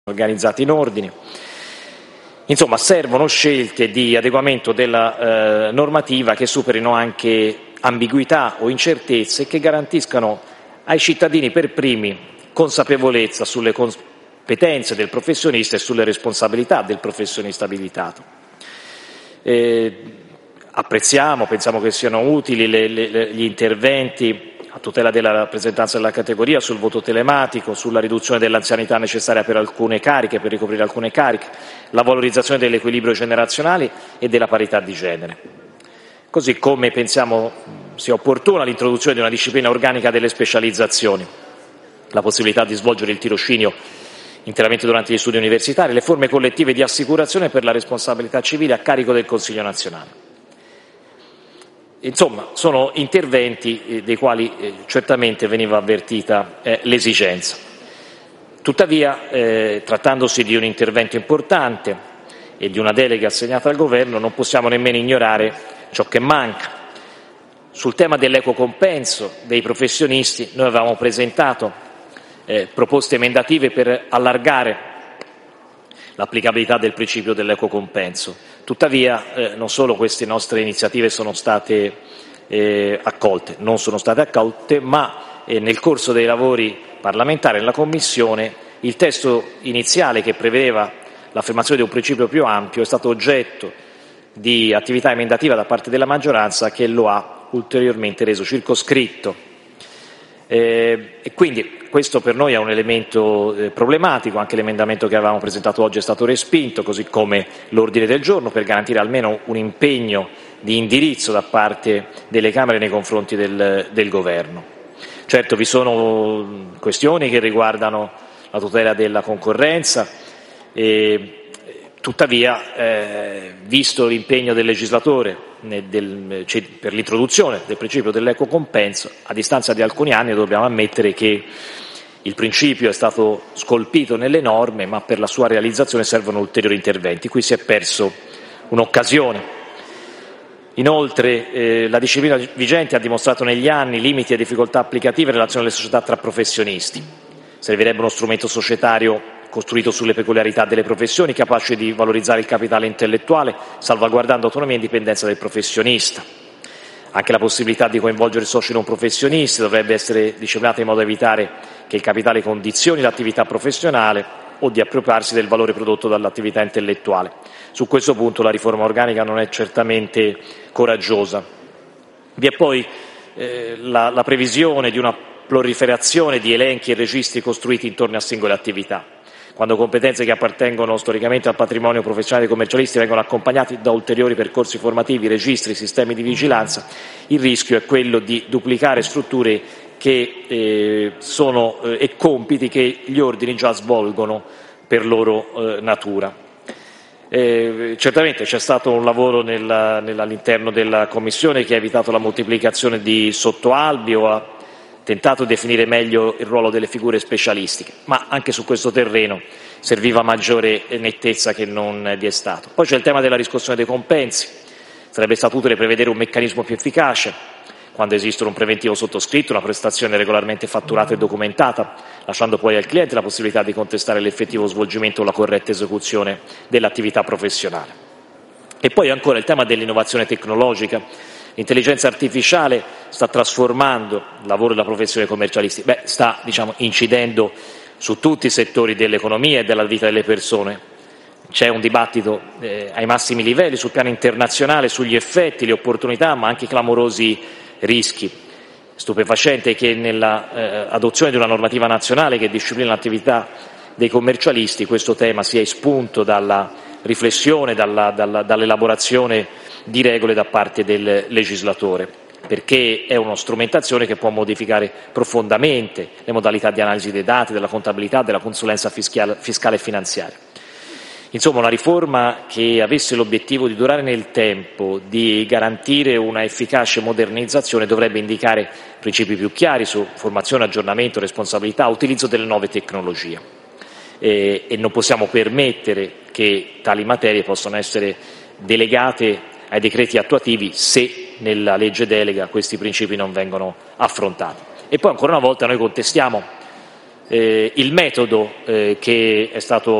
organizzati in ordini. Insomma, servono scelte di adeguamento della normativa che superino anche ambiguità o incertezze e che garantiscano ai cittadini per primi consapevolezza sulle competenze del professionista e sulle responsabilità del professionista abilitato. Pensiamo che siano utili gli interventi a tutela della rappresentanza della categoria, sul voto telematico, sulla riduzione dell'anzianità necessaria per alcune cariche, per ricoprire alcune cariche, la valorizzazione dell'equilibrio generazionale e della parità di genere. Così come pensiamo sia opportuna l'introduzione di una disciplina organica delle specializzazioni, la possibilità di svolgere il tirocinio interamente durante gli studi universitari, le forme collettive di assicurazione per la responsabilità civile a carico del Consiglio nazionale. Insomma, sono interventi dei quali certamente veniva avvertita l'esigenza. Tuttavia, trattandosi di un intervento importante e di una delega assegnata al Governo, non possiamo nemmeno ignorare ciò che manca. Sul tema dell'equo compenso dei professionisti noi avevamo presentato proposte emendative per allargare l'applicabilità del principio dell'equo compenso. Tuttavia, non solo queste nostre iniziative sono state accolte, ma nel corso dei lavori parlamentari nella Commissione il testo iniziale che prevedeva l'affermazione di un principio più ampio è stato oggetto di attività emendativa da parte della maggioranza che lo ha ulteriormente reso circoscritto. E quindi questo per noi è un elemento problematico. Anche l'emendamento che avevamo presentato oggi è stato respinto, così come l'ordine del giorno, per garantire almeno un impegno di indirizzo da parte delle Camere nei confronti del Governo. Certo, vi sono questioni che riguardano la tutela della concorrenza, tuttavia, visto l'impegno del legislatore per l'introduzione del principio dell'equo compenso, a distanza di alcuni anni dobbiamo ammettere che il principio è stato scolpito nelle norme, ma per la sua realizzazione servono ulteriori interventi. Qui si è perso un'occasione. Inoltre, la disciplina vigente ha dimostrato negli anni limiti e difficoltà applicative in relazione alle società tra professionisti. Servirebbe uno strumento societario costruito sulle peculiarità delle professioni, capace di valorizzare il capitale intellettuale, salvaguardando autonomia e indipendenza del professionista. Anche la possibilità di coinvolgere soci non professionisti dovrebbe essere disciplinata in modo da evitare che il capitale condizioni l'attività professionale o di appropriarsi del valore prodotto dall'attività intellettuale. Su questo punto la riforma organica non è certamente coraggiosa. Vi è poi la previsione di una proliferazione di elenchi e registri costruiti intorno a singole attività. Quando competenze che appartengono storicamente al patrimonio professionale dei commercialisti vengono accompagnati da ulteriori percorsi formativi, registri, sistemi di vigilanza, il rischio è quello di duplicare strutture e compiti che gli ordini già svolgono per loro natura. Certamente c'è stato un lavoro all'interno della Commissione che ha evitato la moltiplicazione di sottoalbi o ha tentato di definire meglio il ruolo delle figure specialistiche, ma anche su questo terreno serviva maggiore nettezza che non vi è stato. Poi c'è il tema della riscossione dei compensi. Sarebbe stato utile prevedere un meccanismo più efficace quando esistono un preventivo sottoscritto, una prestazione regolarmente fatturata e documentata, lasciando poi al cliente la possibilità di contestare l'effettivo svolgimento o la corretta esecuzione dell'attività professionale. E poi ancora il tema dell'innovazione tecnologica. L'intelligenza artificiale sta trasformando il lavoro della professione dei commercialisti, sta incidendo su tutti i settori dell'economia e della vita delle persone. C'è un dibattito ai massimi livelli sul piano internazionale sugli effetti, le opportunità, ma anche i clamorosi rischi. Stupefacente che nell'adozione di una normativa nazionale che disciplina l'attività dei commercialisti questo tema sia espunto dalla riflessione, dall'elaborazione di regole da parte del legislatore, perché è una strumentazione che può modificare profondamente le modalità di analisi dei dati, della contabilità, della consulenza fiscale e finanziaria. Insomma, una riforma che avesse l'obiettivo di durare nel tempo, di garantire una efficace modernizzazione, dovrebbe indicare principi più chiari su formazione, aggiornamento, responsabilità, utilizzo delle nuove tecnologie. E non possiamo permettere che tali materie possano essere delegate ai decreti attuativi se nella legge delega questi principi non vengono affrontati. E poi ancora una volta noi contestiamo il metodo che è stato